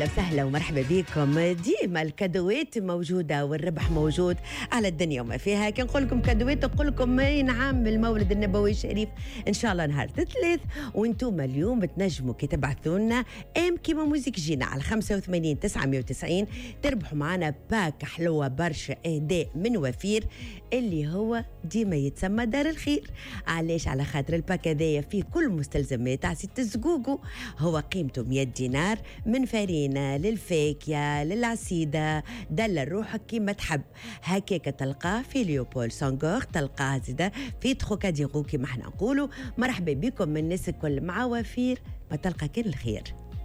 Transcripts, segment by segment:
وسهلا ومرحبا بكم. ديما الكادوات موجودة والربح موجود على الدنيا وما فيها. كي نقول لكم كادوات نقول لكم نعم المولد النبوي الشريف إن شاء الله نهار الثلاث، وانتم اليوم تنجموا كي تبعثوا لنا ام كيما موزيك جينا على 85 990 تربحوا معنا باك حلوة برشا اهداء من وفير اللي هو ديما يتسمى دار الخير. علاش؟ على خاطر الباك هذايا فيه كل مستلزمات تاع سيت الزقوقو، هو قيمته 100 دينار، من فرينة للفاكهة للعسيدة، دلل روحك كيما تحب. هكاك تلقاه في ليوبول سانغور، تلقاه زيدا في تروكاديرو كيما احنا نقولوا. مرحبا بكم من الناس الكل مع وفير، ما تلقى كان الخير.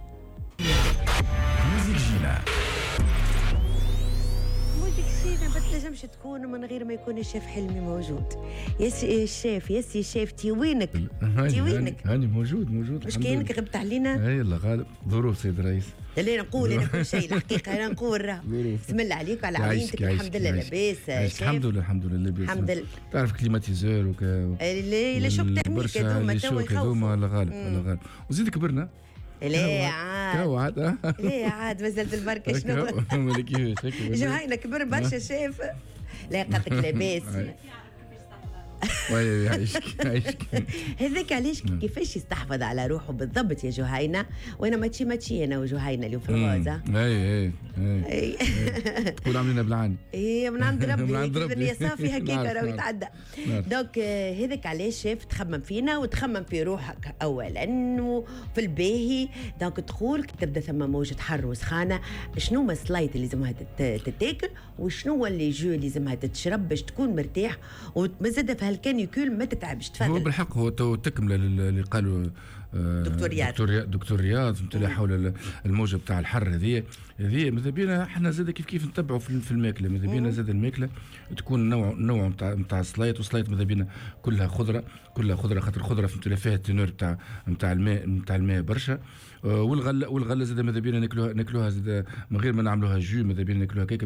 موزيك جينا ما تنجمش تكون من غير ما يكون الشيف حلمي موجود. يا الشيف يا شيف تي وينك؟ تي وينك؟ هاني موجود مش كاينك غبت علينا؟ اي الله غالب، ظروف سيد الرئيس. لا نقول انا كل شيء الحقيقه انا نقول راه بسم الله عليك وعلى عينتك. الحمد لله لاباس. الحمد لله لاباس. الحمد لله. تعرف كليماتيزور لا شوك تحميك هذوما توا يخوفوا. الله غالب وزيد كبرنا. لا عاد لا عاد مازالت البركه شنو جهينه كبر برشا شاف. لا قالك لاباس. عايشك هذاك علاش كيفاش يستحفظ على روحه بالضبط يا جهينه. وانا ماتشي انا وجهينه اليوم في الغازه. اي تقول عاملين بالعاني. اي من عند ربي الدنيا صافي هكاك راهو يتعدى. دونك هذاك علاش شاف تخمم فينا وتخمم في روحك اولا وفي الباهي. دونك تقول تبدا ثم موجه حر وسخانه، شنو هما السلايط اللي لازمها تتاكل وشنو هو اللي جو اللي لازمها تشرب باش تكون مرتاح ومازال في هالكانيكول ما تتعبش. تفضل. هو بالحق هو تكمله اللي قالوا دكتور رياض فهمت حول الموجه بتاع الحر هذه ماذا بينا احنا زاد كيف نتبعوا في الماكله. ماذا بينا زاد الماكله تكون نوع نتاع السلايط، وسلايط ماذا بينا كلها خضره خاطر الخضره فهمت فيها التنور نتاع الماء برشا. والغله زاد ماذا بينا ناكلوها زاد من غير ما نعملوها جو، ماذا بينا ناكلوها كيك